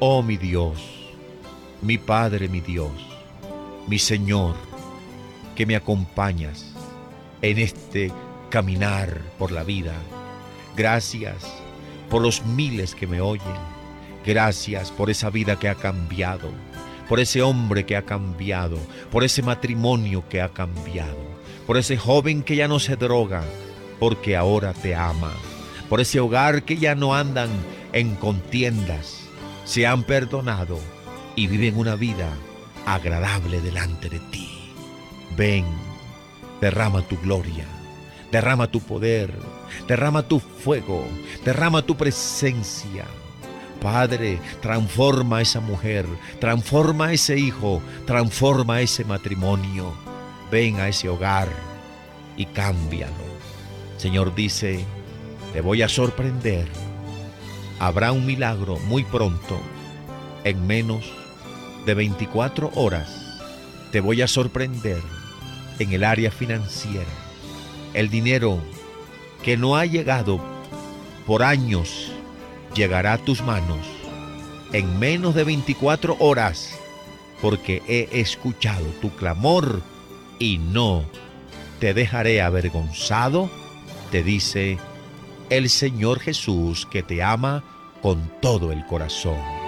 Oh mi Dios, mi Padre, mi Dios, mi Señor, que me acompañas en este caminar por la vida. Gracias por los miles que me oyen. Gracias por esa vida que ha cambiado, por ese hombre que ha cambiado, por ese matrimonio que ha cambiado, por ese joven que ya no se droga, porque ahora te ama, por ese hogar que ya no andan en contiendas, se han perdonado y viven una vida agradable delante de ti. Ven, derrama tu gloria, derrama tu poder, derrama tu fuego, derrama tu presencia. Padre, transforma a esa mujer, transforma a ese hijo, transforma a ese matrimonio. Ven a ese hogar y cámbialo. Señor dice, te voy a sorprender. Habrá un milagro muy pronto, en menos de 24 horas. Te voy a sorprender en el área financiera. El dinero que no ha llegado por años llegará a tus manos en menos de 24 horas, porque he escuchado tu clamor y no te dejaré avergonzado, te dice el Señor Jesús, que te ama con todo el corazón.